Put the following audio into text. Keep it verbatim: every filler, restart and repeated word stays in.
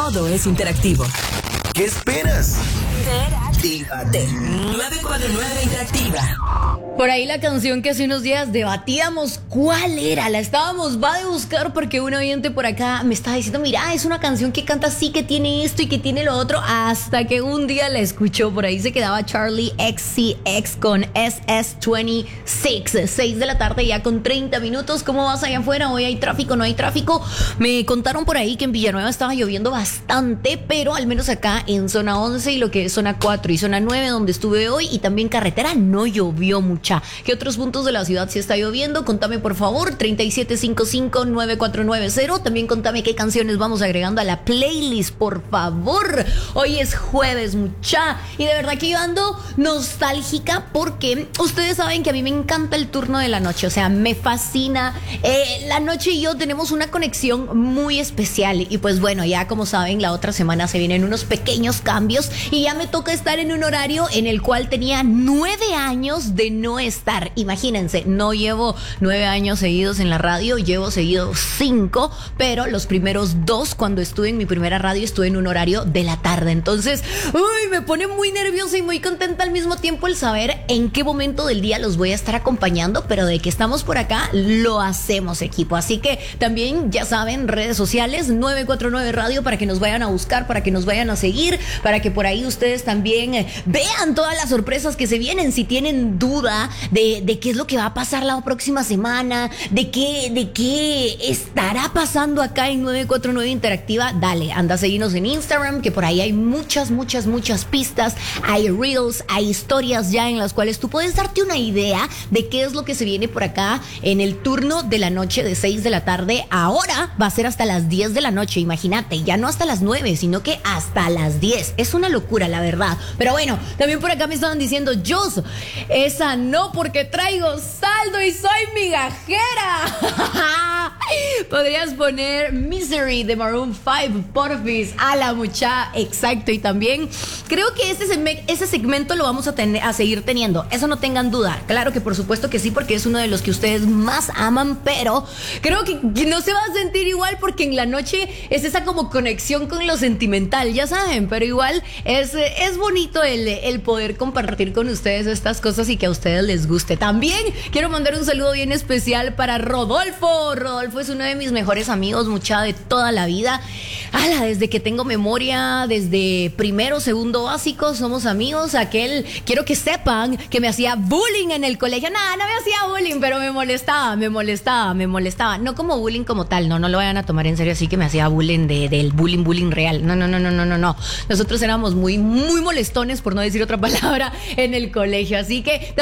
todo es interactivo. ¿Qué esperas? Interactívate. nueve cuatro nueve Interactiva. Por ahí la canción que hace unos días debatíamos cuál era, la estábamos va de buscar porque un oyente por acá me estaba diciendo, mira, es una canción que canta así, que tiene esto y que tiene lo otro, hasta que un día la escuchó. Por ahí se quedaba Charlie X C X con S S veintiséis, seis de la tarde ya con treinta minutos. ¿Cómo vas allá afuera? Hoy hay tráfico, no hay tráfico. Me contaron por ahí que en Villanueva estaba lloviendo bastante, pero al menos acá en zona once y lo que es zona cuatro y zona nueve donde estuve hoy y también carretera no llovió mucho. ¿Qué otros puntos de la ciudad sí está lloviendo? Contame por favor, treinta y siete cincuenta y cinco, noventa y cuatro noventa. También contame qué canciones vamos agregando a la playlist, por favor. Hoy es jueves, mucha. Y de verdad que yo ando nostálgica porque ustedes saben que a mí me encanta el turno de la noche. O sea, me fascina. Eh, la noche y yo tenemos una conexión muy especial. Y pues bueno, ya como saben, la otra semana se vienen unos pequeños cambios y ya me toca estar en un horario en el cual tenía nueve años de no estar. Imagínense, no llevo nueve años seguidos en la radio, llevo seguidos cinco, pero los primeros dos, cuando estuve en mi primera radio, estuve en un horario de la tarde. Entonces, uy, me pone muy nerviosa y muy contenta al mismo tiempo el saber en qué momento del día los voy a estar acompañando, pero de que estamos por acá, lo hacemos, equipo. Así que también, ya saben, redes sociales, nueve cuatro nueve Radio, para que nos vayan a buscar, para que nos vayan a seguir, para que por ahí ustedes también eh, vean todas las sorpresas que se vienen. Si tienen duda De, de qué es lo que va a pasar la próxima semana, de qué, de qué estará pasando acá en nueve cuatro nueve Interactiva, dale, anda a seguirnos en Instagram, que por ahí hay muchas, muchas, muchas pistas, hay reels, hay historias ya en las cuales tú puedes darte una idea de qué es lo que se viene por acá en el turno de la noche de seis de la tarde. Ahora va a ser hasta las diez de la noche, imagínate, ya no hasta las nueve, sino que hasta las diez. Es una locura, la verdad. Pero bueno, también por acá me estaban diciendo, Jos, esa no, porque traigo saldo y soy migajera. Podrías poner Misery de Maroon cinco, porfis, a la mucha, exacto. Y también creo que ese, segme- ese segmento lo vamos a, tener, a seguir teniendo, eso no tengan duda. Claro que por supuesto que sí, porque es uno de los que ustedes más aman, pero creo que, que no se va a sentir igual porque en la noche es esa como conexión con lo sentimental, ya saben, pero igual es, es bonito el, el poder compartir con ustedes estas cosas y que a ustedes les guste. También quiero mandar un saludo bien especial para Rodolfo. Rodolfo es uno de mis mejores amigos, mucha, de toda la vida. Ala, desde que tengo memoria, desde primero, segundo básico, somos amigos. Aquel, quiero que sepan que me hacía bullying en el colegio. Nada, no me hacía bullying, pero me molestaba, me molestaba, me molestaba. No como bullying como tal, no, no lo vayan a tomar en serio así que me hacía bullying de, del bullying, bullying real. No, no, no, no, no, no, no. Nosotros éramos muy, muy molestones, por no decir otra palabra, en el colegio. Así que